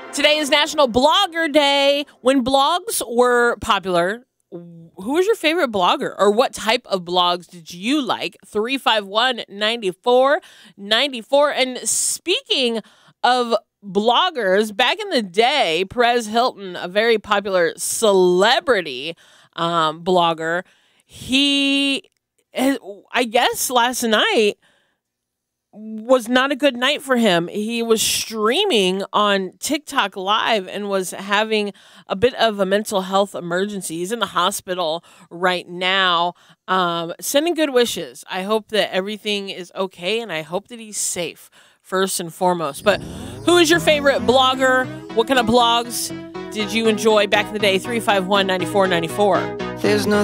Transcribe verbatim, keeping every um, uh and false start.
Today is National Blogger Day. When blogs were popular, who was your favorite blogger, or what type of blogs did you like? three five one, nine four nine four. And speaking of bloggers, back in the day, Perez Hilton, a very popular celebrity um, blogger, he, I guess last night was not a good night for him. He was streaming on TikTok Live and was having a bit of a mental health emergency. He's in the hospital right now. Um, sending good wishes. I hope that everything is okay, and I hope that he's safe, first and foremost. But who is your favorite blogger? What kind of blogs did you enjoy back in the day? three five one, nine four nine four. There's no